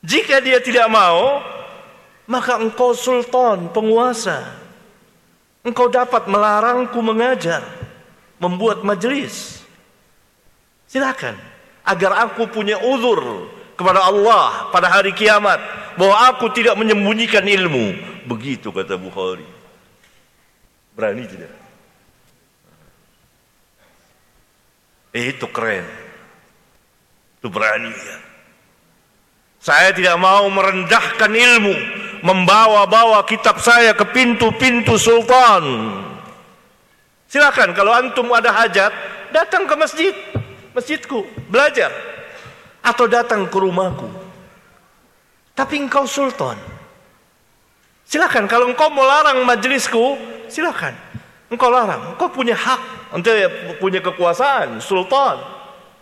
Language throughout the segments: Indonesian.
Jika dia tidak mau, maka engkau sultan, penguasa. Engkau dapat melarangku mengajar, membuat majelis. Silakan, agar aku punya uzur kepada Allah pada hari kiamat, bahwa aku tidak menyembunyikan ilmu. Begitu kata Bukhari. Berani tidak? Itu keren. Itu berani ya. Saya tidak mau merendahkan ilmu, membawa-bawa kitab saya ke pintu-pintu sultan. Silakan, kalau antum ada hajat, datang ke masjidku, belajar. Atau datang ke rumahku. Tapi engkau sultan. Silakan, kalau engkau mau larang majelisku, silakan. Engkau larang, engkau punya hak, engkau punya kekuasaan, sultan.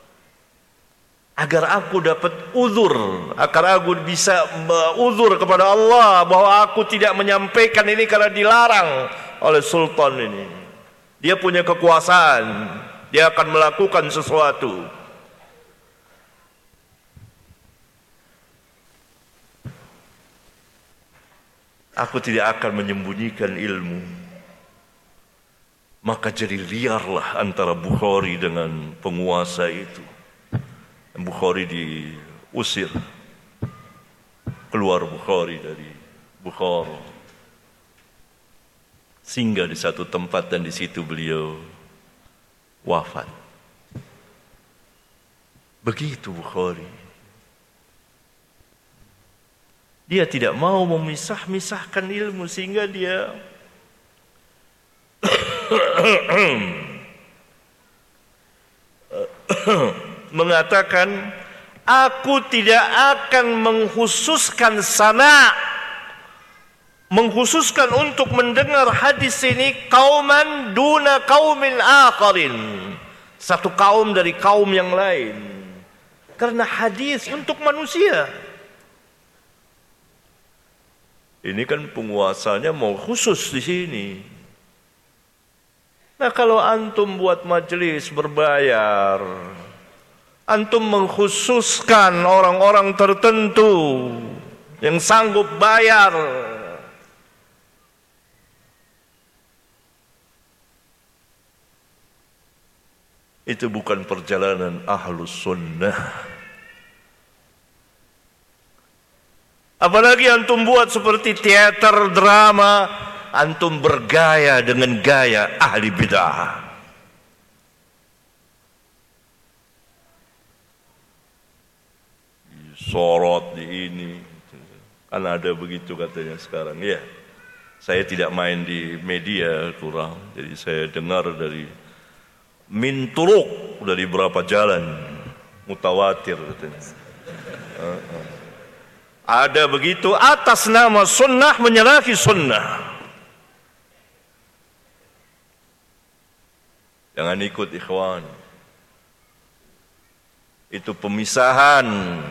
Agar aku dapat uzur, agar aku bisa uzur kepada Allah bahwa aku tidak menyampaikan ini karena dilarang oleh sultan ini. Dia punya kekuasaan, dia akan melakukan sesuatu. Aku tidak akan menyembunyikan ilmu. Maka jadi liarlah antara Bukhari dengan penguasa itu. Bukhari diusir, keluar Bukhari dari Bukhara, singgah di satu tempat dan di situ beliau wafat. Begitu Bukhari. Dia tidak mau memisah-misahkan ilmu sehingga dia mengatakan, aku tidak akan mengkhususkan mengkhususkan untuk mendengar hadis ini kauman duna kaumin akharin, satu kaum dari kaum yang lain, karena hadis untuk manusia. Ini kan penguasanya mau khusus di sini. Nah, kalau antum buat majelis berbayar, antum mengkhususkan orang-orang tertentu yang sanggup bayar, itu bukan perjalanan ahlus sunnah. Apalagi antum buat seperti teater drama, antum bergaya dengan gaya ahli bid'ah. Sorot di ini, kan ada begitu katanya sekarang. Ya, saya tidak main di media kurang, jadi saya dengar dari min turuk, dari berapa jalan, mutawatir katanya. Ada begitu atas nama sunnah menyalahi sunnah. Jangan ikut ikhwan. Itu pemisahan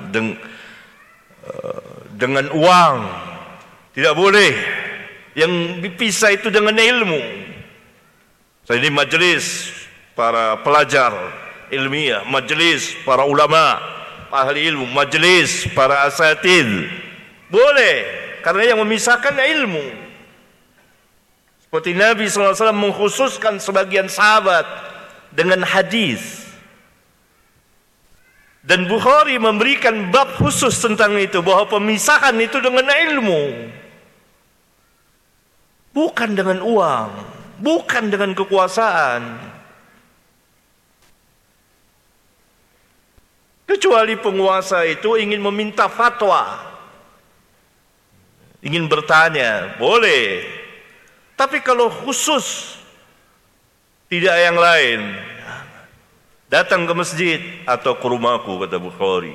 dengan uang. Tidak boleh. Yang dipisah itu dengan ilmu. Saya ini majelis para pelajar ilmiah, majelis para ulama, ahli ilmu, majelis para asatidz. Boleh, karena yang memisahkan ilmu. Seperti Nabi SAW mengkhususkan sebagian sahabat dengan hadis. Dan Bukhari memberikan bab khusus tentang itu, bahwa pemisahan itu dengan ilmu, bukan dengan uang, bukan dengan kekuasaan. Kecuali penguasa itu ingin meminta fatwa, ingin bertanya, boleh. Tapi kalau khusus, tidak yang lain, datang ke masjid atau ke rumahku, kata Bukhari.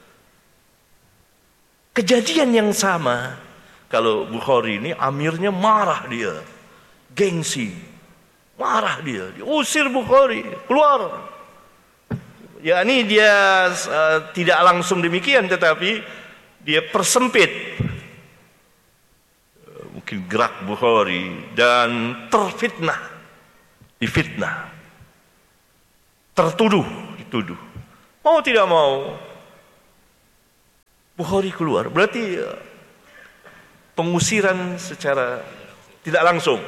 Kejadian yang sama, kalau Bukhari ini amirnya marah dia, gengsi, marah dia, diusir Bukhari, keluar. Ya, ini dia tidak langsung demikian, tetapi dia persempit mungkin gerak Bukhari dan terfitnah, difitnah, tertuduh, dituduh. Mau tidak mau, Bukhari keluar, berarti pengusiran secara tidak langsung,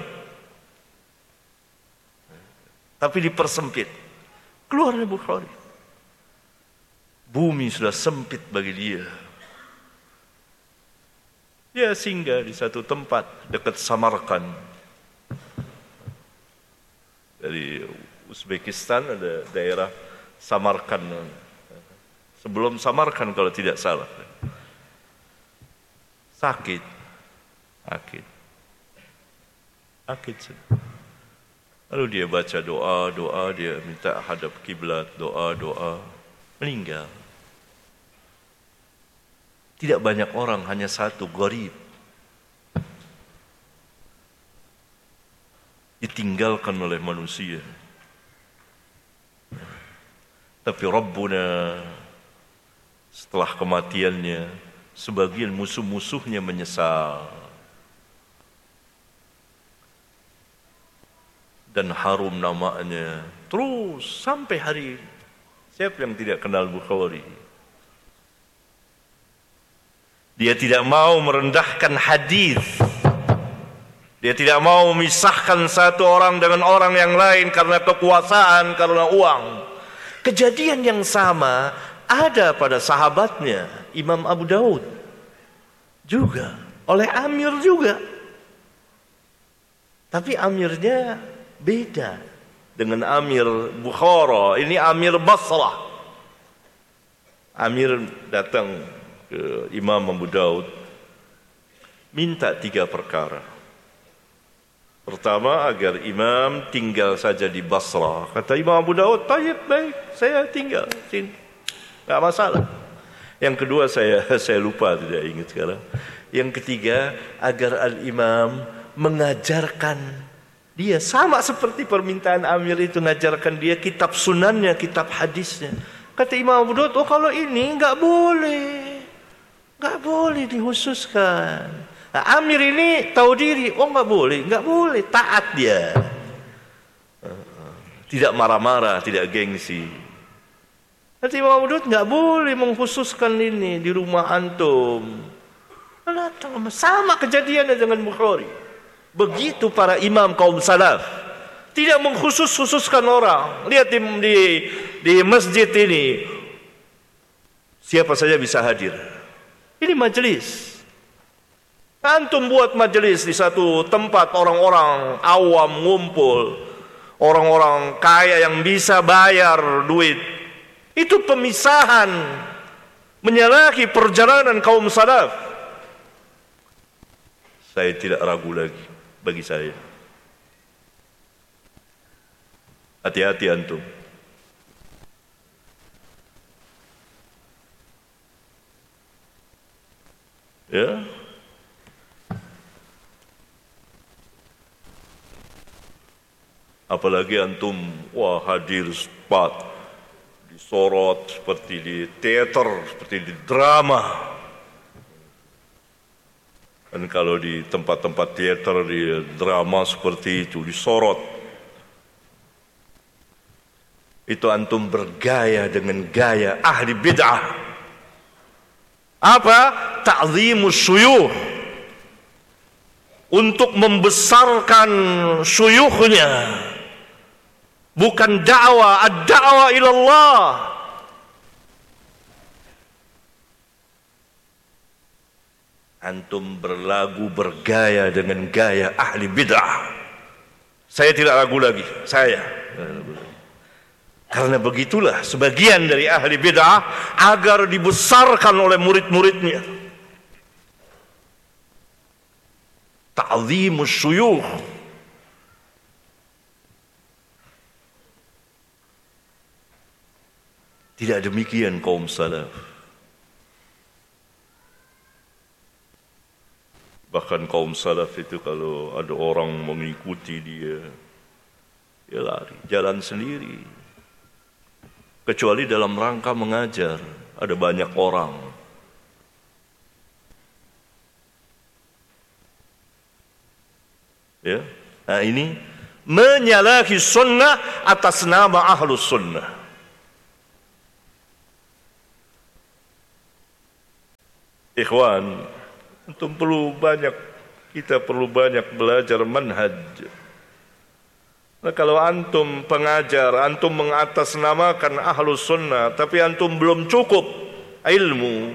tapi dipersempit. Keluarnya Bukhari. Bumi sudah sempit bagi dia. Dia singgah di satu tempat dekat Samarkand. Dari Uzbekistan ada daerah Samarkand. Sebelum Samarkand kalau tidak salah. Sakit. Lalu dia baca doa, dia minta hadap kiblat, doa, meninggal. Tidak banyak orang, hanya satu, gharib. Ditinggalkan oleh manusia. Tapi Rabbuna setelah kematiannya, sebagian musuh-musuhnya menyesal. Dan harum namanya terus sampai hari ini. Siapa yang tidak kenal Bukhari? Dia tidak mau merendahkan hadis. Dia tidak mau memisahkan satu orang dengan orang yang lain karena kekuasaan, karena uang. Kejadian yang sama ada pada sahabatnya Imam Abu Daud juga, oleh Amir juga. Tapi Amirnya beda dengan Amir Bukhara. Ini Amir Basrah. Amir datang ke Imam Abu Daud, minta 3 perkara. Pertama, agar imam tinggal saja di Basrah. Kata Imam Abu Daud, baik, saya tinggal sini, tak masalah. Yang kedua saya lupa, tidak ingat sekarang. Yang ketiga, agar al-imam mengajarkan dia, sama seperti permintaan Amir itu, mengajarkan dia kitab sunannya, kitab hadisnya. Kata Imam Abu Daud, kalau ini enggak boleh dihususkan. Nah, Amir ini tahu diri, enggak boleh, taat dia. Tidak marah-marah, tidak gengsi. Kata Imam Abu Daud, enggak boleh mengkhususkan ini di rumah antum. Sama kejadiannya dengan Bukhari. Begitu para imam kaum salaf, tidak mengkhususkan orang. Lihat di masjid ini, siapa saja bisa hadir. Ini majelis. Antum buat majelis di satu tempat, orang-orang awam ngumpul, orang-orang kaya yang bisa bayar duit. Itu pemisahan, menyalahi perjalanan kaum salaf. Saya tidak ragu lagi, bagi saya. Hati-hati antum. Ya. Apalagi antum hadir spot, disorot seperti di teater, seperti di drama. Dan kalau di tempat-tempat teater, di drama seperti itu disorot, itu antum bergaya dengan gaya ahli bid'ah. Apa? Ta'zimus syuyukh. Untuk membesarkan syuyukhnya. Bukan dakwah, ad-da'wah ilallah. Antum berlagu bergaya dengan gaya ahli bid'ah. Saya tidak ragu lagi, karena begitulah sebagian dari ahli bid'ah agar dibesarkan oleh murid-muridnya. Ta'zimus syuyukh. Tidak demikian kaum salaf. Bahkan kaum salaf itu kalau ada orang mengikuti dia lari, jalan sendiri. Kecuali dalam rangka mengajar, ada banyak orang. Ya, nah ini menyalahi sunnah atas nama ahlus sunnah. Ikhwan, kita perlu banyak belajar manhaj. Nah, kalau antum pengajar, antum mengatasnamakan ahlus sunnah, tapi antum belum cukup ilmu,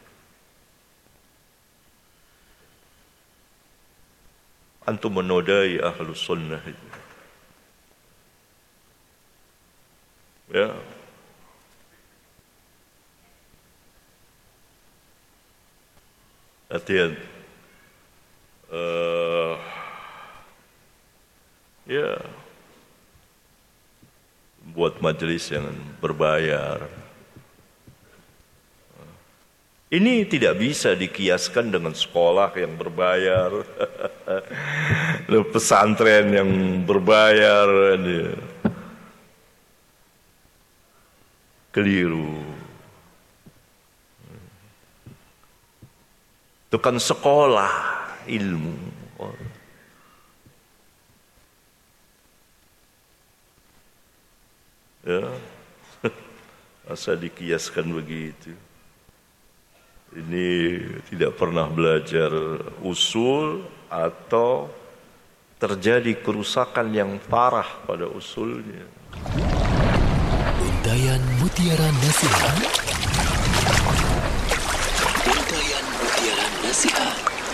antum menodai ahlus sunnah itu. Ya. Latihan. Ya. Buat majelis yang berbayar. Ini tidak bisa dikiaskan dengan sekolah yang berbayar, pesantren yang berbayar. Keliru. Itu kan sekolah ilmu. Ya, masa dikiaskan begitu. Ini tidak pernah belajar usul atau terjadi kerusakan yang parah pada usulnya. Untayan Mutiara Nasihat. Untayan Mutiara Nasihat.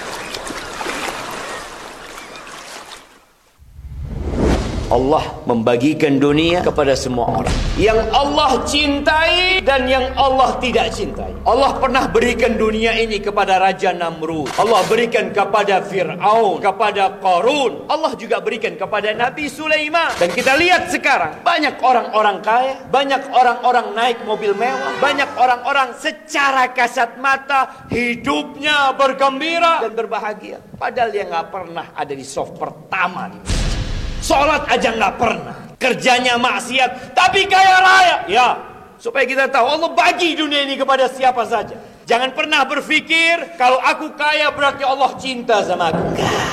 Allah membagikan dunia kepada semua orang. Yang Allah cintai dan yang Allah tidak cintai. Allah pernah berikan dunia ini kepada Raja Namrud. Allah berikan kepada Fir'aun, kepada Qarun. Allah juga berikan kepada Nabi Sulaiman. Dan kita lihat sekarang, banyak orang-orang kaya, banyak orang-orang naik mobil mewah, banyak orang-orang secara kasat mata hidupnya bergembira dan berbahagia. Padahal dia nggak pernah ada di soft pertama di masjid. Sholat aja nggak pernah, kerjanya maksiat, tapi kaya raya. Ya, supaya kita tahu Allah bagi dunia ini kepada siapa saja. Jangan pernah berpikir kalau aku kaya berarti Allah cinta sama aku.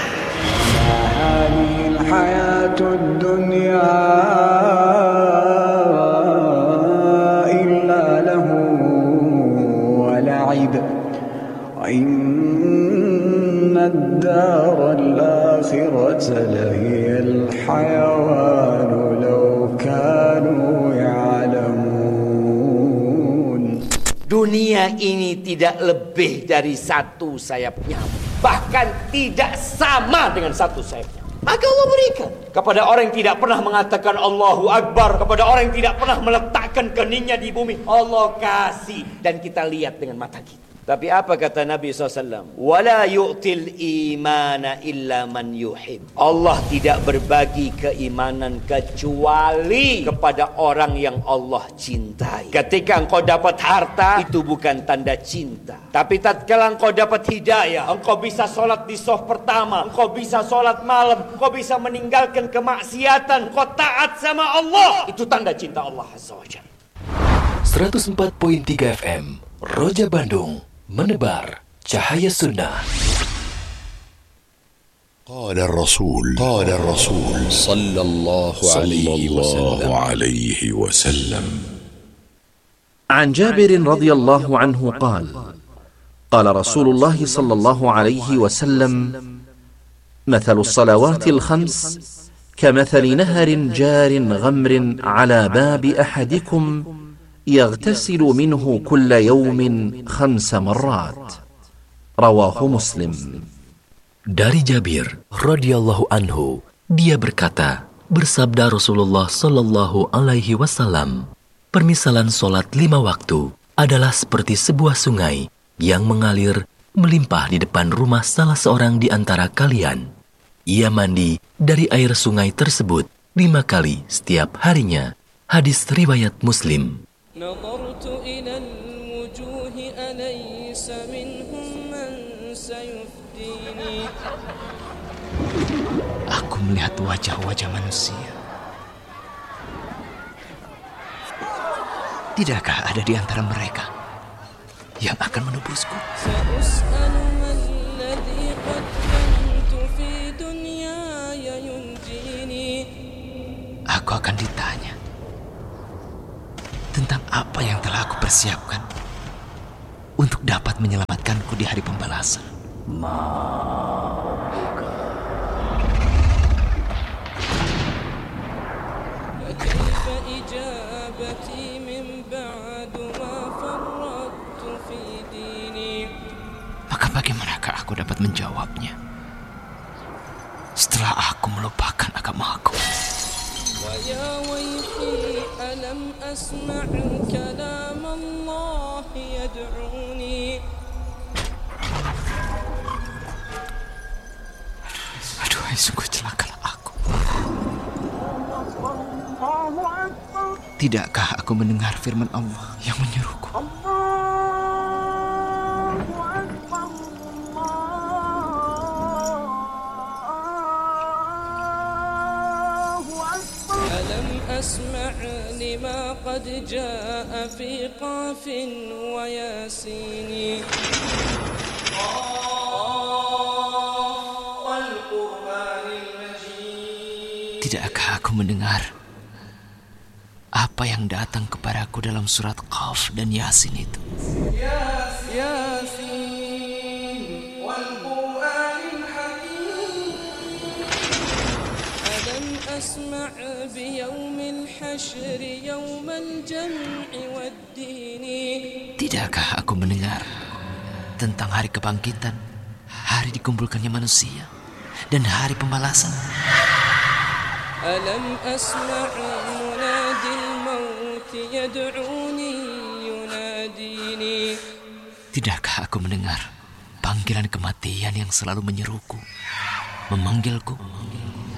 الدار الآخرة لهي الحيوان لو كانوا يعلمون. Dunia ini tidak lebih dari satu sayap nyamuk, bahkan tidak sama dengan satu sayap nyamuk. Maka Allah berikan kepada orang yang tidak pernah mengatakan Allahu Akbar, kepada orang yang tidak pernah meletakkan keningnya di bumi. Allah kasih dan kita lihat dengan mata kita. Tapi apa kata Nabi SAW? Wala yu'til imana illa man yuhib. Allah tidak berbagi keimanan kecuali kepada orang yang Allah cintai. Ketika engkau dapat harta, itu bukan tanda cinta. Tapi tatkala engkau dapat hidayah, engkau bisa sholat di soft pertama, engkau bisa sholat malam, engkau bisa meninggalkan kemaksiatan, engkau taat sama Allah, itu tanda cinta Allah Azza wa Jalla. 104.3 FM Roja Bandung, menebar cahaya sunnah. قال الرسول صلى الله عليه وسلم عن جابر رضي الله عنه قال قال رسول الله صلى الله عليه وسلم مثل الصلوات الخمس كمثل نهر جار غمر على باب أحدكم يغتسل منه كل يوم 5 مرات. رواه مسلم. Dari Jabir radhiyallahu anhu, dia berkata, bersabda Rasulullah sallallahu alaihi wasallam, permisalan solat 5 waktu adalah seperti sebuah sungai yang mengalir melimpah di depan rumah salah seorang di antara kalian. Ia mandi dari air sungai tersebut 5 kali setiap harinya. Hadis riwayat Muslim. نظرت إلى الوجوه أليس منهم من سيفديني. Aku melihat wajah-wajah manusia. Tidakkah ada di antara mereka yang akan menebusku? سأسأل ما الذي قدمت في دنياي ينجيني. Aku akan ditanya tentang apa yang telah aku persiapkan untuk dapat menyelamatkanku di hari pembalasan. Maka bagaimanakah aku dapat menjawabnya setelah aku melupakan agamaku? Aduh, sungguh celakalah aku. Tidakkah aku mendengar firman Allah yang menyuruhku? أسمع لما قد جاء في قاف وياسين Tidakkah aku mendengar apa yang datang kepadaku dalam surat Qaf dan Yasin itu? أسمع بيوم الحشر يوم الجمع والدين. Tidakkah aku mendengar tentang hari kebangkitan, hari dikumpulkannya manusia, dan hari pembalasan? ألم أسمع منادي الموت يدعوني يناديني. Tidakkah aku mendengar panggilan kematian yang selalu menyeruku, memanggilku?